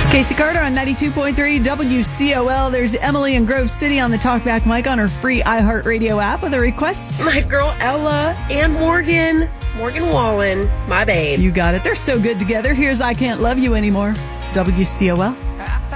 Casey Carter on 92.3 WCOL. There's Emily in Grove City on the Talkback mic on her free iHeartRadio app with a request. My girl Ella and Morgan Wallen, my babe. You got it. They're so good together. Here's I Can't Love You Anymore. WCOL.